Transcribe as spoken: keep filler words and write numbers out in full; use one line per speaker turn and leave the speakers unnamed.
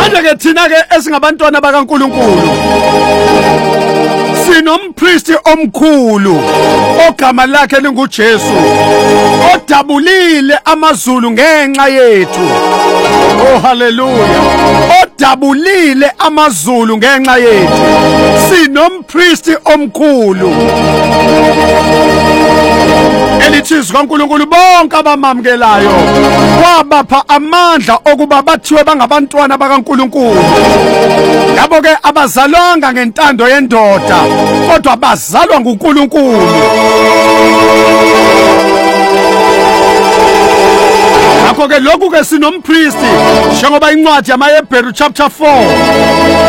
manje ke thina ke esingabantwana bakaNkuluNkulu sinompristi omkhulu ogama lakhe linguJesu odabulile amazulu ngenxa yethu. Oh haleluya. Odabulile amazulu ngenxa yethu. Sinompristi omkhulu elithizwe kaNkuluNkulu bonke abamamukelayo wabapha amandla okuba bathiwe bangabantwana bakaNkuluNkulu. Yabo ke abazalwanga ngentando yendoda kodwa bazalwa nguNkulunkulu. Ngakho ke lokhu ke sinompristi njengoba incwadi yamaHebheru chapter four